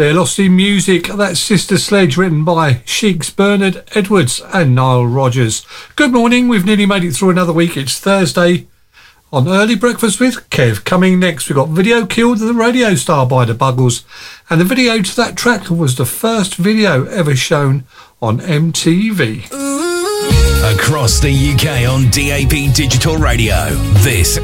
They're Lost in Music. That's Sister Sledge, written by Sheiks, Bernard Edwards and Nile Rodgers. Good morning. We've nearly made it through another week. It's Thursday on Early Breakfast with Kev. Coming next, we've got Video Killed the Radio Star by the Buggles. And the video to that track was the first video ever shown on MTV. Across the UK on DAB Digital Radio, this